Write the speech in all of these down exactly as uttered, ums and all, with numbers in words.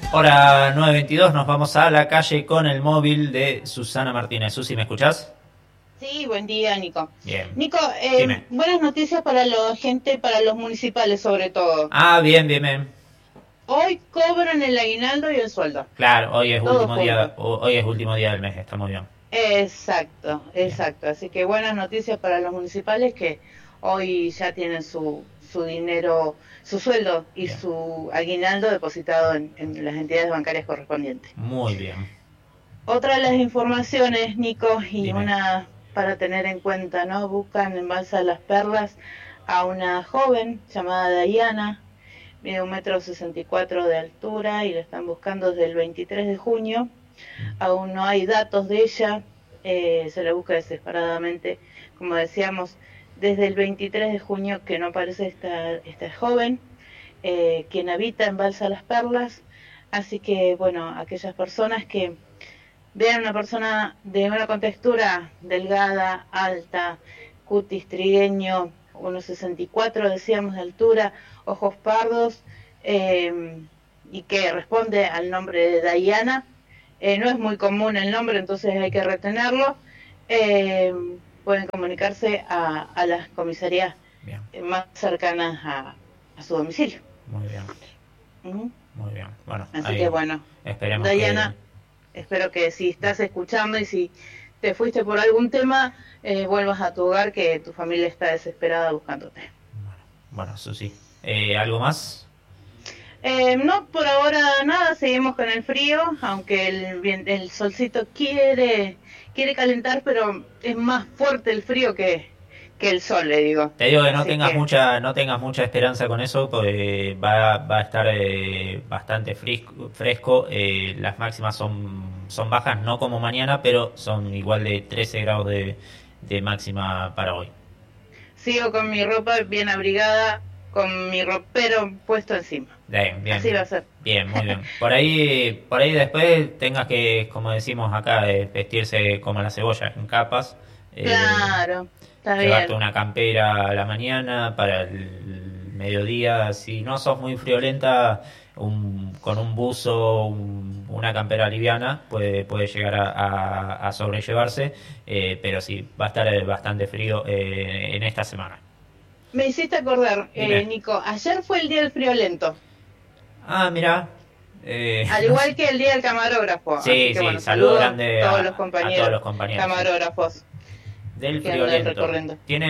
Hora nueve veintidós, nos vamos a la calle con el móvil de Susana Martínez. Susi, ¿me escuchás? Sí, buen día, Nico. Bien. Nico, eh, Dime. buenas noticias para la gente, para los municipales sobre todo. Ah, bien, bien, bien. Hoy cobran el aguinaldo y el sueldo, Claro, hoy es todo último día, junto. hoy es último día del mes, está muy bien. Exacto, Bien, exacto. Así que buenas noticias para los municipales que hoy ya tienen su, su dinero, su sueldo y bien. su aguinaldo depositado en, en las entidades bancarias correspondientes. Muy bien. Otra de las informaciones, Nico, y Dime. una para tener en cuenta, ¿no? Buscan en Balsa Las Perlas a una joven llamada Diana, mide un metro sesenta y cuatro de altura y la están buscando desde el veintitrés de junio. Aún no hay datos de ella, eh, se la busca desesperadamente, como decíamos, desde el veintitrés de junio que no aparece esta, esta joven, eh, quien habita en Balsa Las Perlas. Así que, bueno, aquellas personas que vean una persona de una contextura delgada, alta, cutis trigueño, uno sesenta y cuatro decíamos de altura, ojos pardos, eh, y que responde al nombre de Diana. Eh, no es muy común el nombre, entonces hay que retenerlo. Eh, pueden comunicarse a, a las comisarías Bien, más cercanas a, a su domicilio. muy bien, ¿Mm? muy bien. Bueno, Así que ahí bueno, esperemos que... Diana, espero que si estás escuchando y si te fuiste por algún tema, eh, vuelvas a tu hogar, que tu familia está desesperada buscándote. Bueno, bueno, Susi. Eh, ¿algo más? Eh, no, por ahora nada, seguimos con el frío, aunque el, el solcito quiere, quiere calentar, pero es más fuerte el frío que, que el sol, le digo. Te digo que no Así tengas que, mucha, no tengas mucha esperanza con eso, porque va, va a estar eh, bastante frisco, fresco. Eh, las máximas son, son bajas, no como mañana, pero son igual de trece grados de, de máxima para hoy. sigo con mi ropa bien abrigada, con mi ropero puesto encima. Bien, bien, Así va a ser. bien, muy bien. Por ahí, por ahí después tengas que, como decimos acá, eh, vestirse como la cebolla, en capas. Eh, Claro, está Llevarte bien. una campera a la mañana para el mediodía. Si no sos muy friolenta, un, con un buzo, un- una campera liviana puede, puede llegar a, a- a sobrellevarse, eh, pero sí, va a estar eh, bastante frío eh, en esta semana. Me hiciste acordar, eh, Dime. Nico, ayer fue el día del friolento, Ah, mira. Eh, al no igual sé. que el día del camarógrafo, así Sí, que sí, bueno, saludo saludos a grande todos los a, a todos compañeros los compañeros, sí. camarógrafos Del que andan friolento. recorriendo. ¿Tiene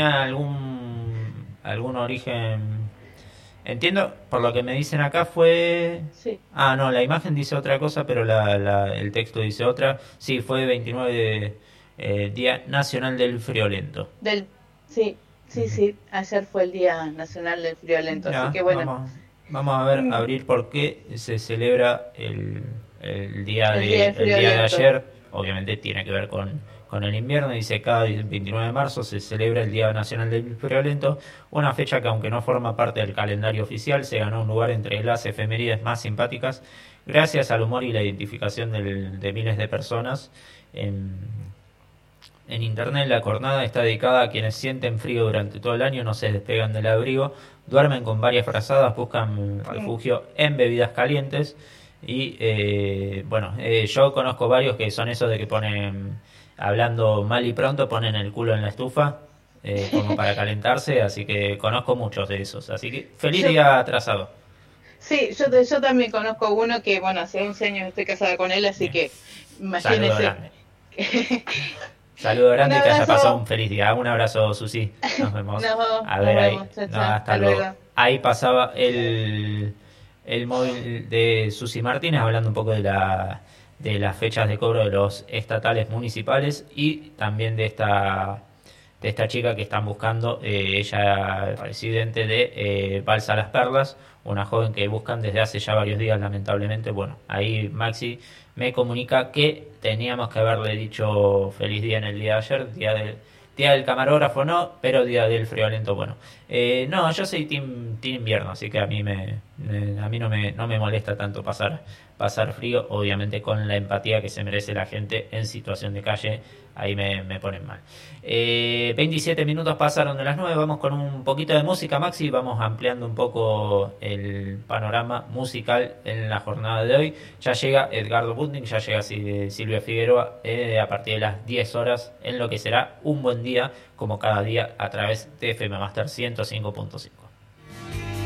algún algún origen? Entiendo, por lo que me dicen acá fue... Sí, Ah, no, la imagen dice otra cosa, pero la, la- el texto dice otra. Sí, fue veintinueve de, eh, Día Nacional del Friolento. del, sí, sí, Ujú. sí, ayer fue el Día Nacional del Friolento, así Ya, que bueno, vamos, vamos a ver, mm, abrir por qué se celebra el, el día el Día de, del el día de Friolento. ayer. Obviamente tiene que ver con, con el invierno. Dice cada veintinueve de marzo se celebra el Día Nacional del Friolento, una fecha que aunque no forma parte del calendario oficial, se ganó un lugar entre las efemérides más simpáticas gracias al humor y la identificación del- de miles de personas. En, en internet la jornada está dedicada a quienes sienten frío durante todo el año, no se despegan del abrigo, duermen con varias frazadas, buscan Mm, refugio en bebidas calientes y eh, bueno, eh, yo conozco varios que son esos de que ponen, hablando mal y pronto, ponen el culo en la estufa eh, como para calentarse, así que conozco muchos de esos, así que feliz Yo, día atrasado. sí, yo, te- yo también conozco uno que, bueno, hace once años estoy casada con él, así Bien, que saludo imagínese. grande. Saludo Un grande y que haya pasado un abrazo, feliz día. Un abrazo, Susi. Nos vemos. nos vemos, A nos ver ahí. vemos, chao, No, chao, hasta hasta luego. luego. Ahí pasaba el, el móvil de Susi Martínez hablando un poco de la de las fechas de cobro de los estatales municipales y también de esta de esta chica que están buscando, eh, ella residente de eh, Balsa Las Perlas, una joven que buscan desde hace ya varios días, lamentablemente. Bueno, ahí Maxi me comunica que teníamos que haberle dicho feliz día en el día de ayer, día del, día del camarógrafo no, pero día del friolento, bueno. Eh, no, yo soy team, team invierno, así que a mí me, me- a mí no me, no me molesta tanto pasar, pasar frío, obviamente con la empatía que se merece la gente en situación de calle ahí me, me ponen mal. Eh, veintisiete minutos pasaron de las nueve, vamos con un poquito de música, Maxi, vamos ampliando un poco el panorama musical en la jornada de hoy. Ya llega Edgardo Budnik, ya llega Silvia Figueroa eh, a partir de las diez horas en lo que será un buen día, como cada día, a través de F M Master ciento cinco punto cinco.